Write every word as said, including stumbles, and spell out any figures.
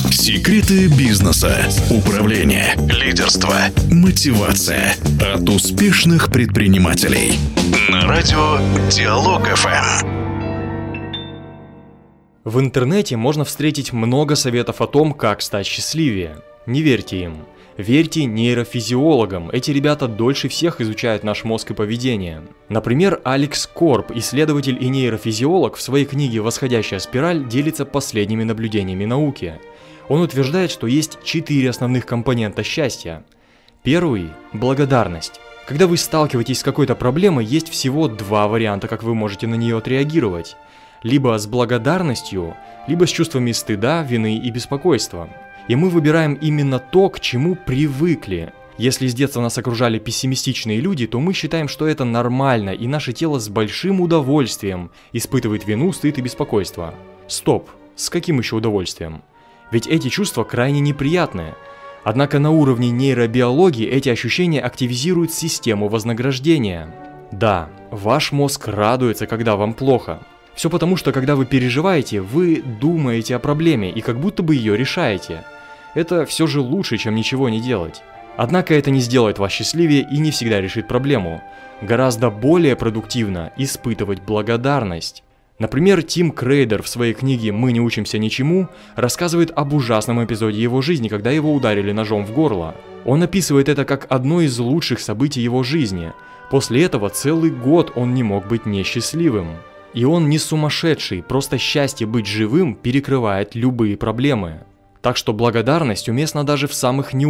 Секреты бизнеса, управления, лидерства, мотивация от успешных предпринимателей. На радио Диалог-эф эм. В интернете можно встретить много советов о том, как стать счастливее. Не верьте им. Верьте нейрофизиологам. Эти ребята дольше всех изучают наш мозг и поведение. Например, Алекс Корб, исследователь и нейрофизиолог, в своей книге «Восходящая спираль» делится последними наблюдениями науки. Он утверждает, что есть четыре основных компонента счастья. Первый – благодарность. Когда вы сталкиваетесь с какой-то проблемой, есть всего два варианта, как вы можете на нее отреагировать. Либо с благодарностью, либо с чувствами стыда, вины и беспокойства. И мы выбираем именно то, к чему привыкли. Если с детства нас окружали пессимистичные люди, то мы считаем, что это нормально, и наше тело с большим удовольствием испытывает вину, стыд и беспокойство. Стоп, с каким еще удовольствием? Ведь эти чувства крайне неприятные. Однако на уровне нейробиологии эти ощущения активизируют систему вознаграждения. Да, ваш мозг радуется, когда вам плохо. Все потому, что когда вы переживаете, вы думаете о проблеме и как будто бы ее решаете. Это все же лучше, чем ничего не делать. Однако это не сделает вас счастливее и не всегда решит проблему. Гораздо более продуктивно испытывать благодарность. Например, Тим Крейдер в своей книге «Мы не учимся ничему» рассказывает об ужасном эпизоде его жизни, когда его ударили ножом в горло. Он описывает это как одно из лучших событий его жизни. После этого целый год он не мог быть несчастливым. И он не сумасшедший, просто счастье быть живым перекрывает любые проблемы. Так что благодарность уместна даже в самых неудачных